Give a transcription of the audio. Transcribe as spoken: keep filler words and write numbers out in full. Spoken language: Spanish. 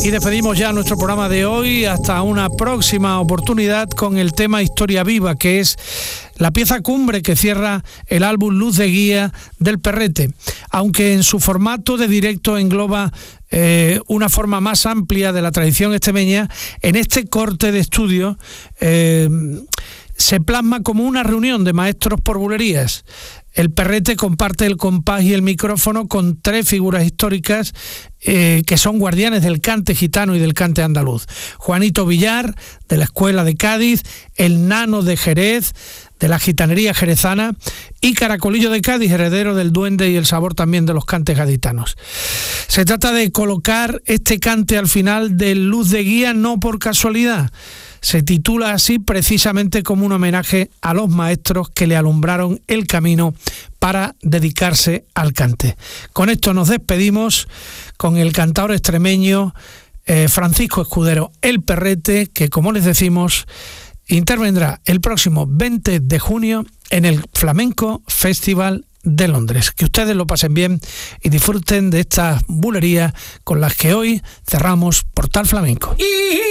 Y despedimos ya nuestro programa de hoy hasta una próxima oportunidad con el tema Historia Viva, que es la pieza cumbre que cierra el álbum Luz de Guía del Perrete. Aunque en su formato de directo engloba eh, una forma más amplia de la tradición extremeña, en este corte de estudio eh, se plasma como una reunión de maestros por bulerías. El Perrete comparte el compás y el micrófono con tres figuras históricas eh, que son guardianes del cante gitano y del cante andaluz. Juanito Villar, de la Escuela de Cádiz, el Nano de Jerez, de la gitanería jerezana, y Caracolillo de Cádiz, heredero del duende y el sabor también de los cantes gaditanos. Se trata de colocar este cante al final de Luz de Guía no por casualidad. Se titula así precisamente como un homenaje a los maestros que le alumbraron el camino para dedicarse al cante. Con esto nos despedimos con el cantador extremeño eh, Francisco Escudero, el Perrete, que, como les decimos, intervendrá el próximo veinte de junio en el Flamenco Festival de Londres. Que ustedes lo pasen bien y disfruten de estas bulerías con las que hoy cerramos Portal Flamenco.